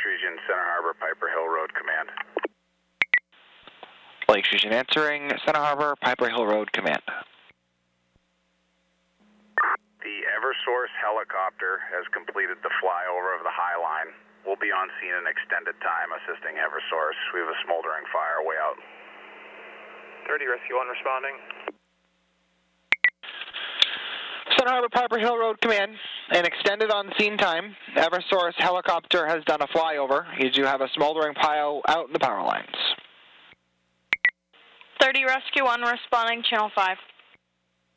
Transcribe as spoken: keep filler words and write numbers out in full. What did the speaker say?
Region, Center Harbor, Piper Hill Road, command. Lakes Region answering, Center Harbor, Piper Hill Road, command. The Eversource helicopter has completed the flyover of the High Line. We'll be on scene in extended time assisting Eversource. We have a smoldering fire way out. thirty Rescue one responding. Center Harbor, Piper Hill Road, command. And extended on scene time. Eversource helicopter has done a flyover. You do have a smoldering pile out in the power lines. thirty Rescue one responding, channel five.